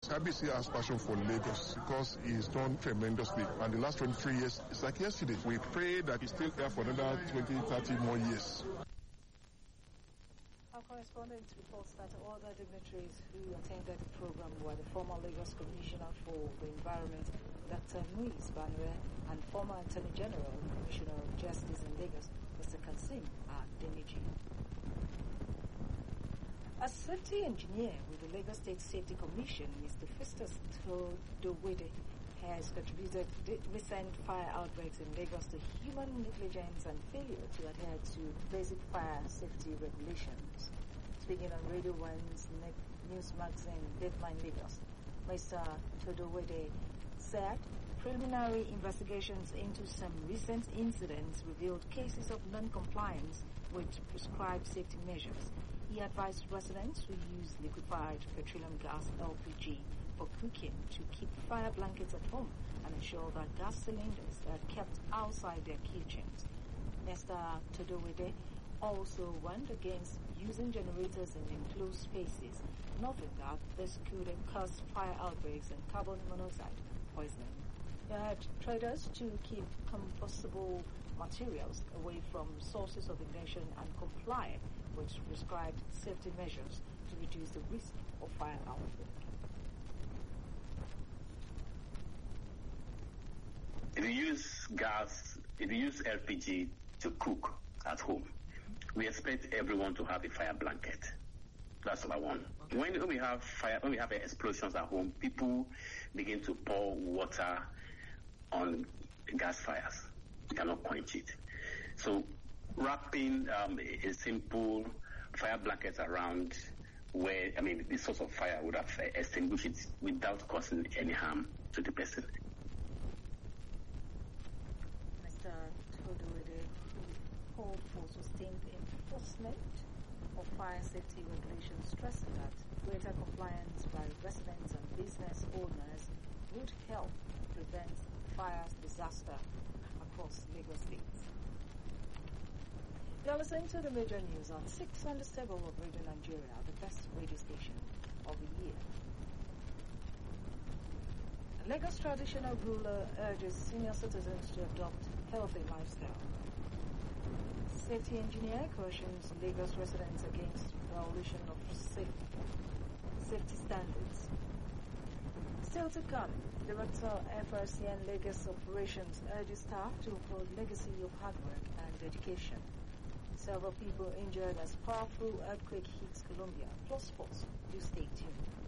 Kabisi has passion for Lagos because he's done tremendously. And the last 23 years, it's like yesterday. We pray that he's still there for another 20, 30 more years. Our correspondent reports that all the dignitaries who attended the program were the former Lagos Commissioner for the Environment, Dr. Muiz Banwe, and former Attorney General and Commissioner of Justice in Lagos, Mr. Kasim Adeniji. A safety engineer with the Lagos State Safety Commission, Mr. Festus Todowede, has contributed to recent fire outbreaks in Lagos to human negligence and failure to adhere to basic fire safety regulations. Speaking on Radio 1's news magazine, Deadline Lagos, Mr. Todowede said preliminary investigations into some recent incidents revealed cases of non-compliance with prescribed safety measures. He advised residents who use liquefied petroleum gas (LPG) for cooking to keep fire blankets at home and ensure that gas cylinders are kept outside their kitchens. Mr. Todowede also warned against using generators in enclosed spaces, noting that this could cause fire outbreaks and carbon monoxide poisoning. He urged traders to keep combustible materials away from sources of ignition and comply with prescribed safety measures to reduce the risk of fire outbreak. If you use gas, if you use LPG to cook at home, we expect everyone to have a fire blanket. That's number one. Okay. When we have fire, when we have explosions at home, people begin to pour water on gas fires. You cannot quench it. So wrapping a simple fire blanket around where, the source of fire would have extinguished it without causing any harm to the person. Mr. Todowede called for sustained enforcement of fire safety regulations, stressing that greater compliance by residents and business owners would help prevent fire disaster across Lagos State. You are listening to the major news on 6 on the stable of Radio Nigeria, the best radio station of the year. A Lagos traditional ruler urges senior citizens to adopt healthy lifestyle. Safety engineer cautions Lagos residents against violation of safety standards. Still to come, Director FRCN Lagos Operations urges staff to uphold legacy of hard work and dedication. Several people injured as powerful earthquake hits Colombia. Plus sports. Do stay tuned.